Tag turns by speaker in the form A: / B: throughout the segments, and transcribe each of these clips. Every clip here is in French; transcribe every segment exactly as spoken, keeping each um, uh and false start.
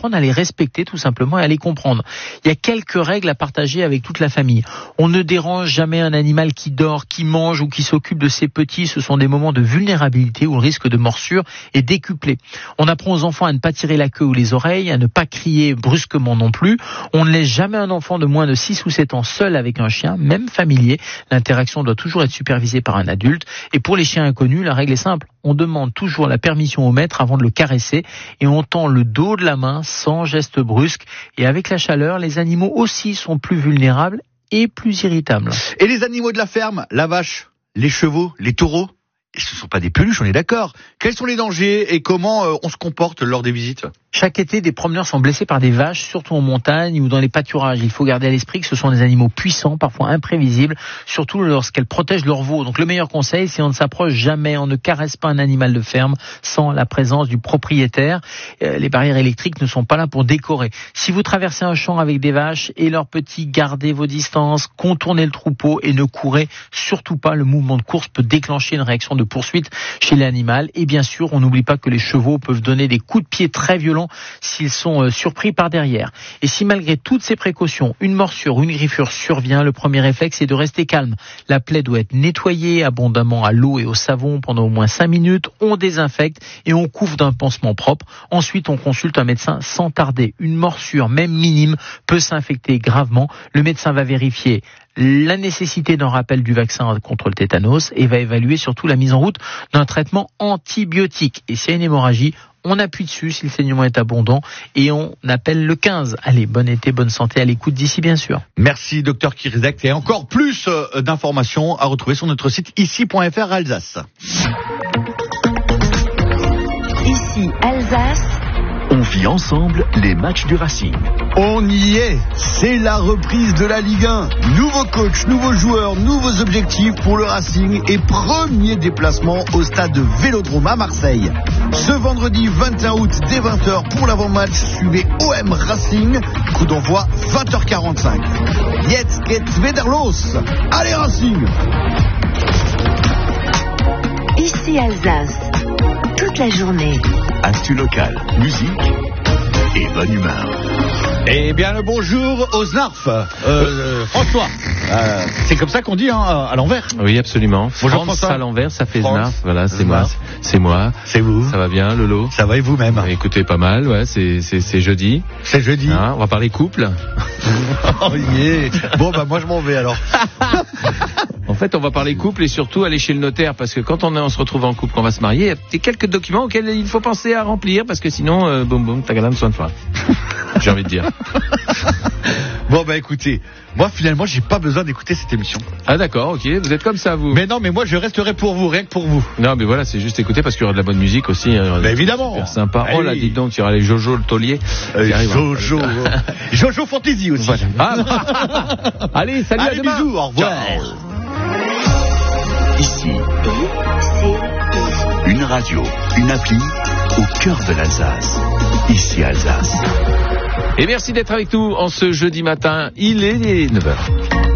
A: apprendre à les respecter tout simplement et à les comprendre. Il y a quelques règles à partager avec toute la famille. On ne dérange jamais un animal qui dort, qui mange ou qui s'occupe de ses petits. Ce sont des moments de vulnérabilité où le risque de morsure est décuplé. On apprend aux enfants à ne pas tirer la queue ou les oreilles, à ne pas crier brusquement non plus. On ne laisse jamais un enfant de moins de six ou sept ans seul avec un chien, même familier. L'interaction doit toujours être supervisée par un adulte. Et pour les chiens inconnus, la règle est simple. On demande toujours la permission au maître avant de le caresser et on tend le dos de la main sans geste brusque. Et avec la chaleur, les animaux aussi sont plus vulnérables et plus irritables.
B: Et les animaux de la ferme, la vache, les chevaux, les taureaux, ce ne sont pas des peluches, on est d'accord. Quels sont les dangers et comment euh, on se comporte lors des visites ?
A: Chaque été, des promeneurs sont blessés par des vaches, surtout en montagne ou dans les pâturages. Il faut garder à l'esprit que ce sont des animaux puissants, parfois imprévisibles, surtout lorsqu'elles protègent leurs veaux. Donc le meilleur conseil, c'est on ne s'approche jamais, on ne caresse pas un animal de ferme sans la présence du propriétaire. Euh, les barrières électriques ne sont pas là pour décorer. Si vous traversez un champ avec des vaches et leurs petits, gardez vos distances, contournez le troupeau et ne courez surtout pas. Le mouvement de course peut déclencher une réaction de poursuite chez l'animal. Et bien sûr, on n'oublie pas que les chevaux peuvent donner des coups de pied très violents s'ils sont surpris par derrière. Et si malgré toutes ces précautions, une morsure ou une griffure survient, le premier réflexe est de rester calme. La plaie doit être nettoyée abondamment à l'eau et au savon pendant au moins cinq minutes. On désinfecte et on couvre d'un pansement propre. Ensuite, on consulte un médecin sans tarder. Une morsure, même minime, peut s'infecter gravement. Le médecin va vérifier la nécessité d'un rappel du vaccin contre le tétanos et va évaluer surtout la mise en route d'un traitement antibiotique. Et s'il y a une hémorragie, on appuie dessus si le saignement est abondant et on appelle le quinze. Allez, bon été, bonne santé à l'écoute d'ici bien sûr.
B: Merci docteur Kirizek et encore plus d'informations à retrouver sur notre site ici point f r Alsace.
C: Ici Alsace.
D: On vit ensemble les matchs du Racing.
E: On y est, c'est la reprise de la Ligue un. Nouveau coach, nouveaux joueurs, nouveaux objectifs pour le Racing et premier déplacement au stade Vélodrome à Marseille. Ce vendredi vingt et un août dès vingt heures pour l'avant-match, suivez O M Racing, coup d'envoi vingt heures quarante-cinq. Jetzt geht's wieder los. Allez Racing!
C: Ici Alsace, toute la journée.
D: Actu local, musique et bonne humeur.
B: Eh bien le bonjour aux Snarf, euh, euh, François. Euh, c'est comme ça qu'on dit hein, à l'envers.
F: Oui, absolument.
B: Bonjour
F: France
B: François.
F: à l'envers, ça fait
B: France.
F: Snarf. Voilà, c'est
B: Snarf.
F: moi. C'est moi.
B: C'est vous.
F: Ça va bien, Lolo?
B: Ça va et vous-même?
F: Écoutez, pas mal. Ouais, c'est c'est c'est jeudi.
B: C'est jeudi.
F: Hein, on va parler couple.
B: Oh yeah. Bon bah moi je m'en vais alors.
F: En fait, on va parler couple et surtout aller chez le notaire parce que quand on, est, on se retrouve en couple, qu'on va se marier, il y a quelques documents auxquels il faut penser à remplir parce que sinon, euh, boum boum, t'as quand même soin de toi. J'ai envie de dire.
B: Bon bah écoutez, moi finalement j'ai pas besoin d'écouter cette émission.
F: Ah d'accord, ok, vous êtes comme ça vous.
B: Mais non, mais moi je resterai pour vous, rien que pour vous.
F: Non mais voilà, c'est juste écouter parce qu'il y aura de la bonne musique aussi. Hein,
B: bah évidemment.
F: Super sympa.
B: Allez.
F: Oh là, dites donc, il y aura les Jojo le taulier.
B: Euh,
F: Arrive,
B: Jojo,
F: hein.
B: Jojo Fantasy aussi.
F: Voilà. Ah, allez, salut,
B: Allez,
F: à demain.
B: bisous, au revoir.
F: Ciao.
D: Ici, une radio, une appli au cœur de l'Alsace. Ici Alsace.
F: Et merci d'être avec nous en ce jeudi matin. Il est neuf heures.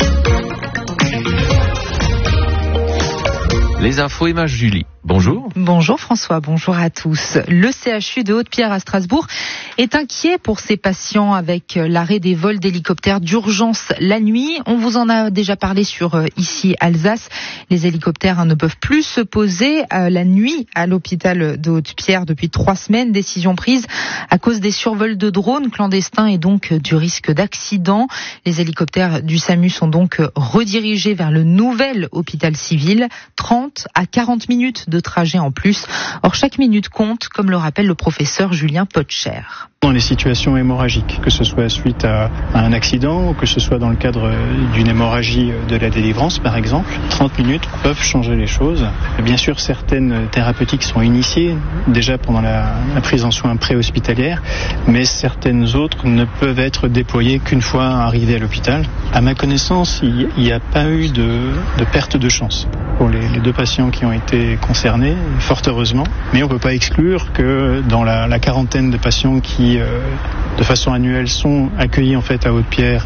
F: Les infos et Mage Julie. Bonjour.
G: Bonjour François, bonjour à tous. Le C H U de Haute-Pierre à Strasbourg est inquiet pour ses patients avec l'arrêt des vols d'hélicoptères d'urgence la nuit. On vous en a déjà parlé sur ici Alsace. Les hélicoptères ne peuvent plus se poser la nuit à l'hôpital de Haute-Pierre depuis trois semaines. Décision prise à cause des survols de drones clandestins et donc du risque d'accident. Les hélicoptères du SAMU sont donc redirigés vers le nouvel hôpital civil. trente à quarante minutes de trajet en plus. Or, chaque minute compte, comme le rappelle le professeur Julien Potcher.
H: Dans les situations hémorragiques, que ce soit suite à, à un accident ou que ce soit dans le cadre d'une hémorragie de la délivrance par exemple, trente minutes peuvent changer les choses. Bien sûr, certaines thérapeutiques sont initiées déjà pendant la, la prise en soins pré-hospitalière, mais certaines autres ne peuvent être déployées qu'une fois arrivées à l'hôpital. À ma connaissance, il n'y a pas eu de, de perte de chance pour les, les deux patients qui ont été concernés, fort heureusement, mais on ne peut pas exclure que dans la, la quarantaine de patients qui, euh, de façon annuelle, sont accueillis en fait à Haute-Pierre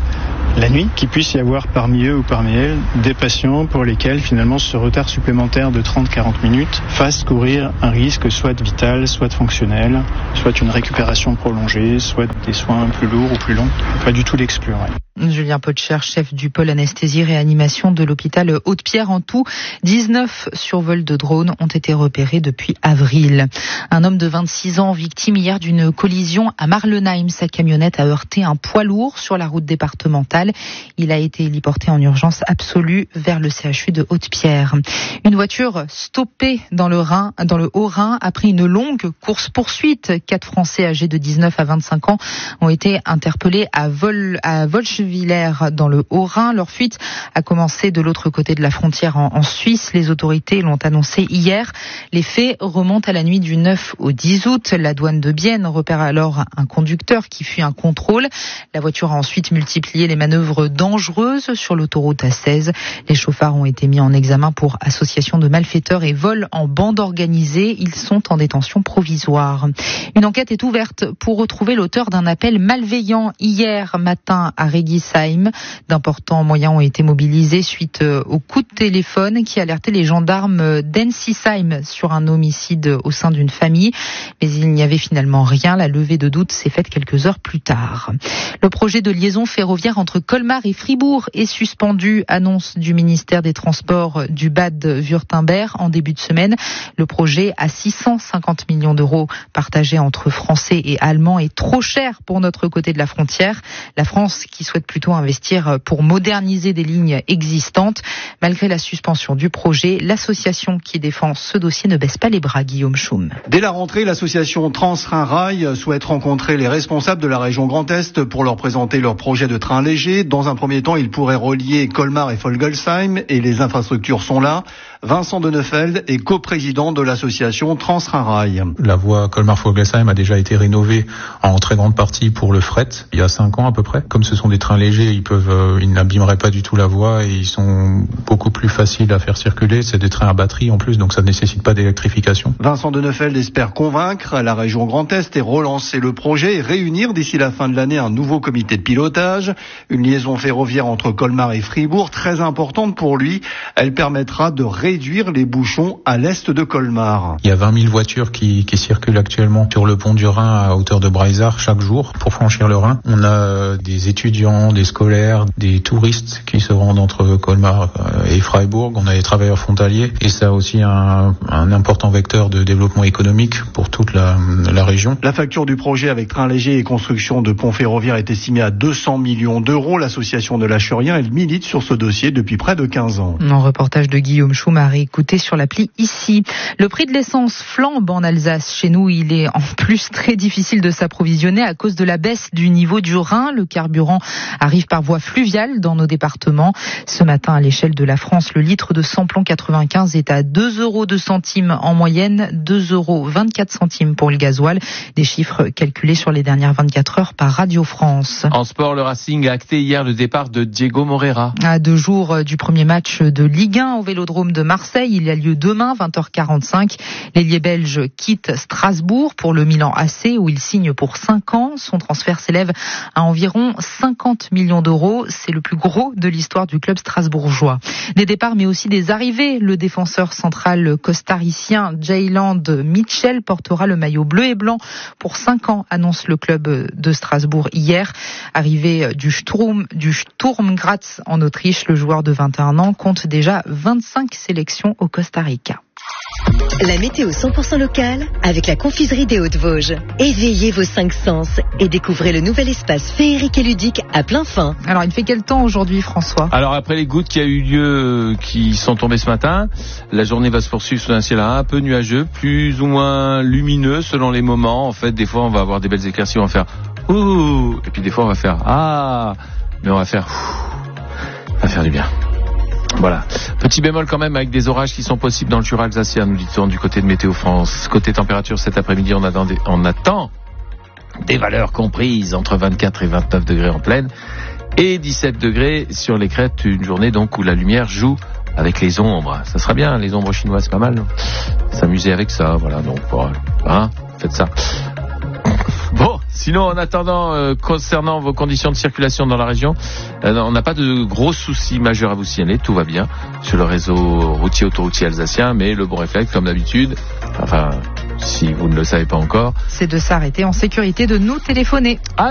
H: la nuit, qu'il puisse y avoir parmi eux ou parmi elles des patients pour lesquels finalement ce retard supplémentaire de trente à quarante minutes fasse courir un risque soit vital, soit fonctionnel, soit une récupération prolongée, soit des soins plus lourds ou plus longs. Pas du tout l'exclure. Ouais.
G: Julien Potcher, chef du pôle anesthésie-réanimation de l'hôpital Haute-Pierre. En tout, dix-neuf survols de drones ont été repérés depuis avril. Un homme de vingt-six ans, victime hier d'une collision à Marlenheim. Sa camionnette a heurté un poids lourd sur la route départementale. Il a été héliporté en urgence absolue vers le C H U de Haute-Pierre. Une voiture stoppée dans le Rhin, dans le Haut-Rhin après une longue course-poursuite. Quatre Français âgés de dix-neuf à vingt-cinq ans ont été interpellés à Vol, à Volch Villers dans le Haut-Rhin. Leur fuite a commencé de l'autre côté de la frontière en, en Suisse. Les autorités l'ont annoncé hier. Les faits remontent à la nuit du neuf au dix août. La douane de Bienne repère alors un conducteur qui fuit un contrôle. La voiture a ensuite multiplié les manœuvres dangereuses sur l'autoroute A seize. Les chauffards ont été mis en examen pour association de malfaiteurs et vol en bande organisée. Ils sont en détention provisoire. Une enquête est ouverte pour retrouver l'auteur d'un appel malveillant hier matin à Regisheim. D'importants moyens ont été mobilisés suite au coup de téléphone qui alertait les gendarmes d'Ensisheim sur un homicide au sein d'une famille. Mais il n'y avait finalement rien. La levée de doute s'est faite quelques heures plus tard. Le projet de liaison ferroviaire entre Colmar et Fribourg est suspendu, annonce du ministère des Transports du Bade-Wurtemberg en début de semaine. Le projet à six cent cinquante millions d'euros partagé entre Français et Allemands est trop cher pour notre côté de la frontière. La France qui souhaite plutôt investir pour moderniser des lignes existantes. Malgré la suspension du projet, l'association qui défend ce dossier ne baisse pas les bras, Guillaume Schum.
I: Dès la rentrée, l'association Transrhin-Rail souhaite rencontrer les responsables de la région Grand Est pour leur présenter leur projet de train léger. Dans un premier temps, ils pourraient relier Colmar et Vogelsheim et les infrastructures sont là. Vincent de Neufeld est coprésident de l'association Transrhin-Rail.
J: La voie Colmar-Vogelsheim a déjà été rénovée en très grande partie pour le fret, il y a cinq ans à peu près. Comme ce sont des trains légers, ils peuvent, euh, ils n'abîmeraient pas du tout la voie et ils sont beaucoup plus faciles à faire circuler. C'est des trains à batterie en plus, donc ça ne nécessite pas d'électrification.
I: Vincent de Neufeld espère convaincre la région Grand Est et relancer le projet et réunir d'ici la fin de l'année un nouveau comité de pilotage. Une liaison ferroviaire entre Colmar et Fribourg, très importante pour lui. Elle permettra de réduire les bouchons à l'est de Colmar.
J: Il y a vingt mille voitures qui, qui circulent actuellement sur le pont du Rhin à hauteur de Breisach chaque jour pour franchir le Rhin. On a des étudiants, des scolaires, des touristes qui se rendent entre Colmar et Freiburg. On a des travailleurs frontaliers et ça a aussi un, un important vecteur de développement économique pour toute la, la région.
I: La facture du projet avec train léger et construction de pont ferroviaire est estimée à deux cents millions d'euros. L'association ne lâche rien. Elle milite sur ce dossier depuis près de quinze ans.
G: Un reportage de Guillaume Schum à réécouter sur l'appli ici. Le prix de l'essence flambe en Alsace. Chez nous, il est en plus très difficile de s'approvisionner à cause de la baisse du niveau du Rhin. Le carburant arrive par voie fluviale dans nos départements. Ce matin, à l'échelle de la France, le litre de samplon quatre-vingt-quinze est à deux euros deux centimes en moyenne, deux euros vingt-quatre centimes pour le gasoil. Des chiffres calculés sur les dernières vingt-quatre heures par Radio France.
F: En sport, le Racing a acté hier le départ de Diego Moreira.
G: À deux jours du premier match de Ligue un au Vélodrome de Marseille, il a lieu demain, vingt heures quarante-cinq. L'ailier belge quitte Strasbourg pour le Milan A C où il signe pour cinq ans. Son transfert s'élève à environ cinquante millions d'euros. C'est le plus gros de l'histoire du club strasbourgeois. Des départs mais aussi des arrivées. Le défenseur central costaricien Jayland Mitchell portera le maillot bleu et blanc pour cinq ans, annonce le club de Strasbourg hier. Arrivé du Sturm, du Sturm Graz en Autriche, le joueur de vingt et un ans compte déjà vingt-cinq sélections au Costa Rica.
C: La météo cent pour cent locale avec la confiserie des Hauts-de-Vosges. Éveillez vos cinq sens et découvrez le nouvel espace féerique et ludique à plein fin.
G: Alors, il fait quel temps aujourd'hui, François ?
F: Alors, après les gouttes qui a eu lieu, qui sont tombées ce matin, la journée va se poursuivre sous un ciel un peu nuageux, plus ou moins lumineux selon les moments. En fait, des fois, on va avoir des belles éclaircies, on va faire ouh, et puis des fois, on va faire ah, mais on va faire ouh, ça va faire du bien. Voilà. Petit bémol quand même avec des orages qui sont possibles dans le Jura alsacien, nous dit-on du côté de Météo France. Côté température cet après-midi, on attend des, on attend des valeurs comprises entre vingt-quatre et vingt-neuf degrés en plaine et dix-sept degrés sur les crêtes, une journée donc où la lumière joue avec les ombres. Ça sera bien, les ombres chinoises, pas mal. S'amuser avec ça, voilà. Donc, voilà. Hein, faites ça. Bon. Sinon, en attendant, euh, concernant vos conditions de circulation dans la région, euh, on n'a pas de gros soucis majeurs à vous signaler. Tout va bien sur le réseau routier autoroutier alsacien, mais le bon réflexe, comme d'habitude, enfin, si vous ne le savez pas encore,
G: c'est de s'arrêter en sécurité, de nous téléphoner.
F: Ah,